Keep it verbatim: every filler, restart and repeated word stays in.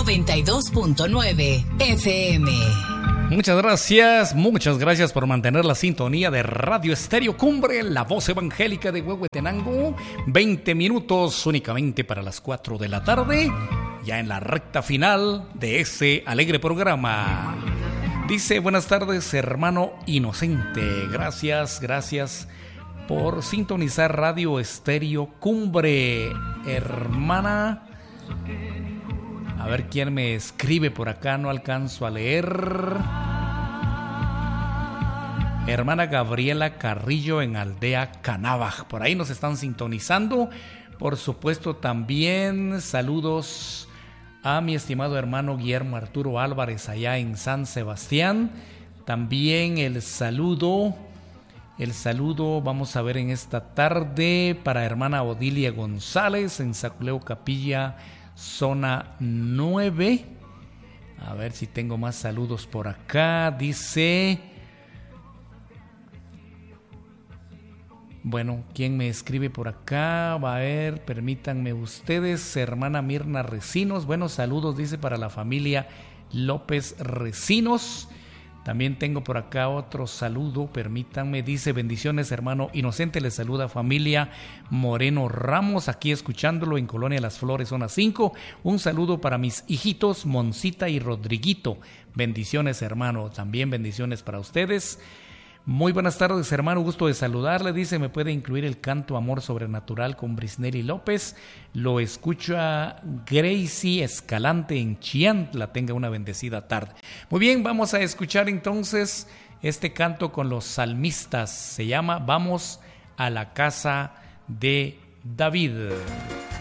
noventa y dos punto nueve F M. Muchas gracias, muchas gracias por mantener la sintonía de Radio Estéreo Cumbre, la voz evangélica de Huehuetenango. veinte minutos únicamente para las cuatro de la tarde, ya en la recta final de ese alegre programa. Dice, buenas tardes, hermano inocente. Gracias, gracias por sintonizar Radio Estéreo Cumbre, hermana. A ver quién me escribe por acá, no alcanzo a leer. Hermana Gabriela Carrillo en Aldea Canábaj, por ahí nos están sintonizando. Por supuesto también saludos a mi estimado hermano Guillermo Arturo Álvarez allá en San Sebastián. También el saludo, el saludo vamos a ver en esta tarde para hermana Odilia González en Saculeo Capilla, zona nueve. A ver si tengo más saludos por acá. Dice, bueno, ¿quién me escribe por acá? Va a ver, permítanme ustedes. Hermana Mirna Recinos, buenos saludos, dice, para la familia López Recinos. También tengo por acá otro saludo, permítanme, dice, bendiciones hermano inocente, les saluda familia Moreno Ramos, aquí escuchándolo en Colonia Las Flores, zona cinco. Un saludo para mis hijitos Moncita y Rodriguito, bendiciones hermano, también bendiciones para ustedes. Muy buenas tardes hermano, gusto de saludarle, dice, me puede incluir el canto Amor Sobrenatural con Brisnelli López. Lo escucha Gracie Escalante en Chiantla, tenga una bendecida tarde. Muy bien, vamos a escuchar entonces este canto con los salmistas, se llama Vamos a la casa de David.